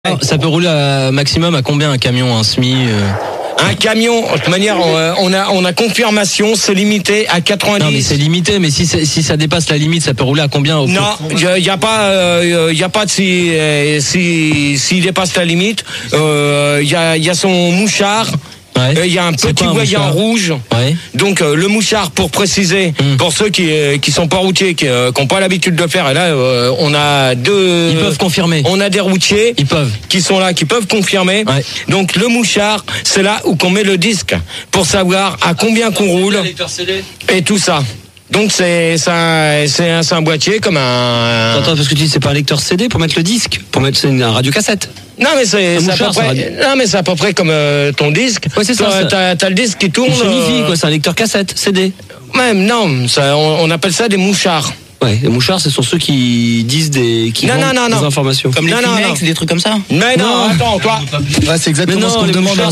Ça peut rouler à maximum à combien un camion, un SMI Un camion, de toute manière, on a confirmation, c'est limité à 90. Non mais c'est limité, mais si ça dépasse la limite, ça peut rouler à combien au Non, il y a pas de s'il dépasse la limite. Il y a son mouchard. Ouais. Il y a un petit voyant rouge. Ouais. Donc le mouchard, pour préciser, pour ceux qui sont pas routiers, qui ont pas l'habitude de le faire, et là on a deux. Ils peuvent confirmer. On a des routiers. Ils peuvent. Qui sont là, qui peuvent confirmer. Ouais. Donc le mouchard, c'est là où qu'on met le disque pour savoir à combien qu'on roule et tout ça. Donc c'est un boîtier comme un. Attends, parce que tu dis c'est pas un lecteur CD pour mettre le disque, c'est un radiocassette. Non mais c'est à peu près comme ton disque. Ouais, c'est ça. T'as le disque qui tourne. C'est Wi-Fi, quoi, c'est un lecteur cassette, CD. Même non, ça, on appelle ça des mouchards. Ouais, les mouchards, ce sont ceux qui disent des informations. Comme les Kleenex, des trucs comme ça. Mais non, attends, toi. Ouais, c'est exactement ce qu'on me demande.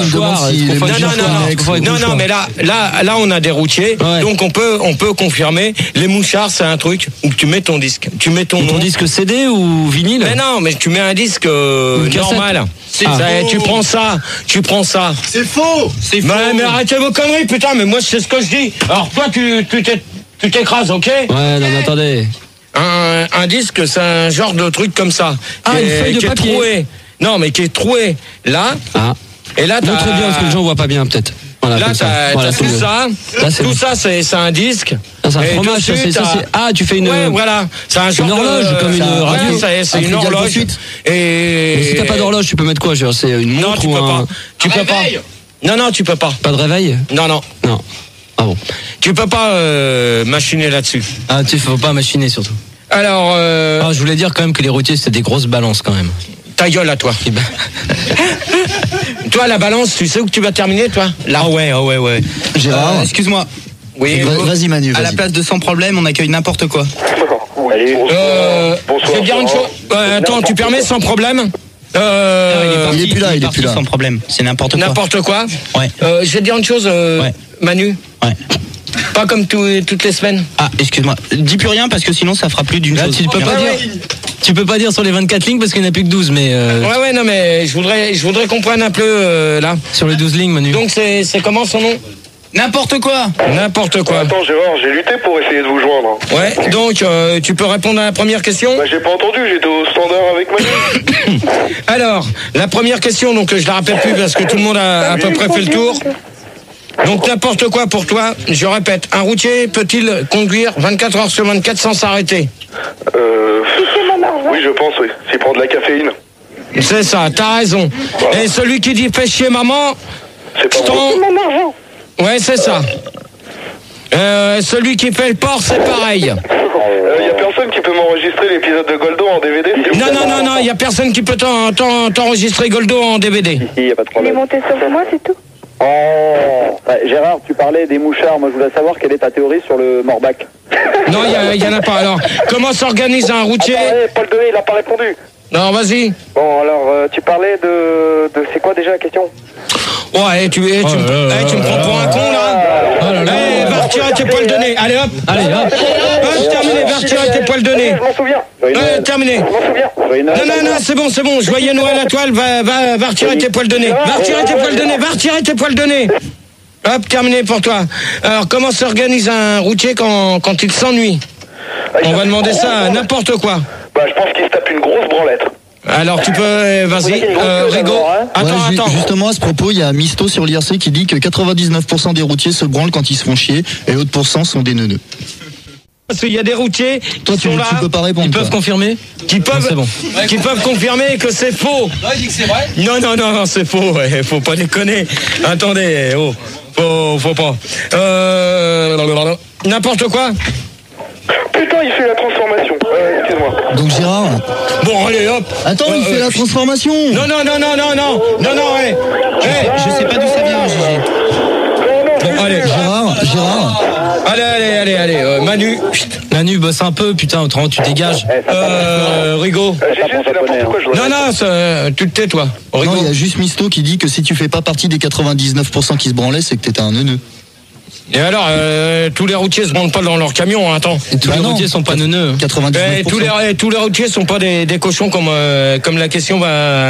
Non, mais là, on a des routiers, donc on peut confirmer. Les mouchards, c'est un truc où tu mets ton disque, tu mets ton disque CD ou vinyle. Mais non, mais tu mets un disque normal. Tu prends ça. C'est faux. Mais arrêtez vos conneries, putain. Mais moi, c'est ce que je dis. Alors toi, tu t'écrases, ok? Ouais, non, mais attendez. Un disque, c'est un genre de truc comme ça. Ah, une feuille de papier. Troué. Non, mais qui est troué là. Ah. Et là, montre bien parce que les gens voient pas bien, peut-être. Voilà, là, t'as tout ça. Tout ça, c'est un disque. C'est un fromage. Tu fais une. Ouais, voilà. C'est un genre une horloge, comme une radio. C'est une horloge. Et si t'as pas d'horloge, tu peux mettre quoi? C'est une montre ou un. Tu peux pas. Non, tu peux pas. Pas de réveil? Non. Ah bon. Tu peux pas machiner là-dessus. Ah, faut pas machiner surtout. Alors. Je voulais dire quand même que les routiers c'était des grosses balances quand même. Ta gueule à toi. Toi, la balance, tu sais où tu vas terminer, toi? Là. Ah ouais. Gérard, excuse-moi. Oui. Vas-y Manu. À la place de sans problème, on accueille n'importe quoi. Je vais dire une chose. Attends, tu permets sans problème? Il est plus là. Sans problème. C'est n'importe quoi. N'importe quoi. Ouais. Je vais te dire une chose, Manu. Ouais. Pas comme toutes les semaines. Ah, excuse-moi. Dis plus rien parce que sinon ça fera plus d'une chose. Tu peux pas dire sur les 24 lignes parce qu'il n'y en a plus que 12, mais. Ouais, non, mais je voudrais qu'on prenne un peu là. Sur les 12 lignes, Manu. Donc c'est comment son nom? N'importe quoi. N'importe quoi. Attends Gérard, j'ai lutté pour essayer de vous joindre. Ouais, donc tu peux répondre à la première question? J'ai pas entendu, j'étais au standard avec Manu. Alors, la première question, donc je la rappelle plus parce que tout le monde a à peu près fait le tour. Donc n'importe quoi pour toi, je répète, un routier peut-il conduire 24 heures sur 24 sans s'arrêter? Oui, je pense, oui. S'il prend de la caféine. C'est ça, t'as raison. Voilà. Et celui qui dit fais chier maman, c'est pas mon argent. Ouais, c'est ça. Celui qui fait le porc, c'est pareil. Y a personne qui peut m'enregistrer l'épisode de Goldo en DVD? Non, y a personne qui peut t'enregistrer Goldo en DVD. Si, y a pas de problème. Il est monté sur moi, c'est tout. Gérard, tu parlais des mouchards. Moi, je voulais savoir quelle est ta théorie sur le Morbac. Non, y en a pas. Alors, comment s'organise un routier? Paul Dehaye, il a pas répondu. Non, vas-y. Bon, alors, tu parlais de c'est quoi déjà la question? Ouais, tu me prends pour un con, là. Va retirer tes poils de nez. Allez, hop. Terminé, va retirer tes poils de nez. Je m'en souviens. Terminé. Je m'en souviens. Non, c'est bon. Joyeux Noël à toi, va retirer tes poils de nez. Va retirer tes poils de nez. Hop, terminé pour toi. Alors, comment s'organise un routier quand il s'ennuie? On va demander ça à n'importe quoi. Je pense qu'il se tape une grosse branlette. Alors tu peux, vas-y, Rigo. Attends. Justement, à ce propos, il y a Misto sur l'IRC qui dit que 99% des routiers se branlent quand ils se font chier et l'autre pourcent sont des neuneux. Parce qu'il y a des routiers qui sont là, tu peux pas répondre. Ils peuvent confirmer? Qui peuvent confirmer que c'est faux. Non, il dit que c'est vrai. Non, c'est faux. Ouais, faut pas déconner. Attendez, faut pas. N'importe quoi. Putain, il fait la transformation. Excuse-moi. Donc Gérard. Bon, allez, hop. Attends, il fait la transformation. Non. Je sais pas d'où ça vient, Gigi. Bon, allez. Gérard. Allez, Manu. Manu, bosse un peu, putain, autrement tu dégages. Rigo. Non, tu te tais, toi. Non, il y a juste Misto qui dit que si tu fais pas partie des 99% qui se branlaient, c'est que t'étais un neuneu. Et alors, tous les routiers se montent pas dans leur camion, hein, attends. Tous les routiers sont pas neuneux. 99%. Tous les routiers sont pas des cochons comme la question va